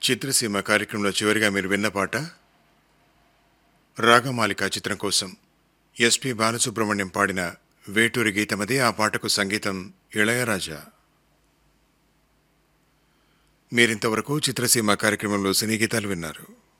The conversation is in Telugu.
చిత్రసీమ కార్యక్రమంలో చివరిగా మీరు విన్న పాట రాగమాలిక చిత్రం కోసం ఎస్పి బాలసుబ్రహ్మణ్యం పాడిన వేటూరి గీతమది. ఆ పాటకు సంగీతం ఇళయరాజా. మీరింతవరకు చిత్రసీమ కార్యక్రమంలో సినీ గీతాలు విన్నారు.